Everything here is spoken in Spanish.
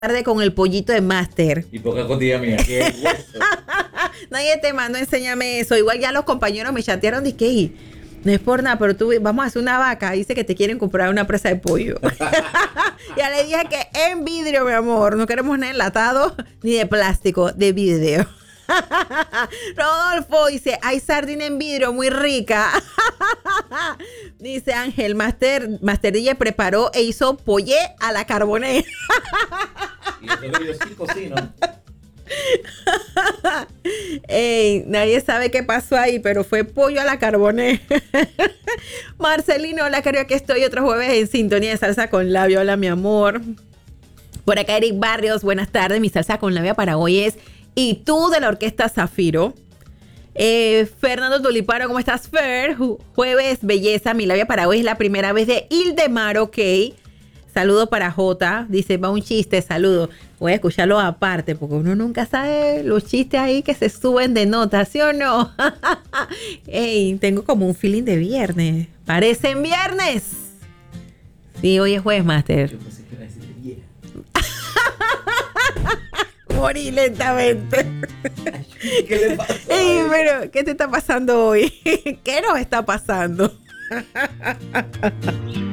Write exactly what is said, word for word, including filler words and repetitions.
tarde con el pollito de Master. Y poca cotilla mía. ¿Qué es eso? Nadie te mandó, enséñame eso. Igual ya los compañeros me chatearon de que no es por nada, pero tú vamos a hacer una vaca. Dice que te quieren comprar una presa de pollo. Ya le dije que en vidrio, mi amor. No queremos nada enlatado ni de plástico, de vidrio. Rodolfo dice, hay sardina en vidrio muy rica. Dice Ángel, Master, Master D J preparó e hizo pollé a la carbonera. Y eso que yo sí cocino. Ey, nadie sabe qué pasó ahí, pero fue pollo a la carbonera. Marcelino, hola, creo que estoy otro jueves en sintonía de salsa con labio. Hola, mi amor. Por acá Eric Barrios, buenas tardes. Mi salsa con labia para hoy es Y tú, de la orquesta Zafiro. Eh, Fernando Tulipano, ¿cómo estás, Fer? Ju- Jueves, belleza, mi labia para hoy es la primera vez de Ildemar, ok. Saludo para Jota. Dice, va un chiste, saludo. Voy a escucharlo aparte, porque uno nunca sabe los chistes ahí que se suben de nota, ¿sí o no? Ey, tengo como un feeling de viernes. Parecen viernes. Sí, hoy es jueves, Master. Yo pensé que era decir de vieja. Morí lentamente. ¿Qué le pasó? Ey, pero, ¿qué te está pasando hoy? ¿Qué nos está pasando?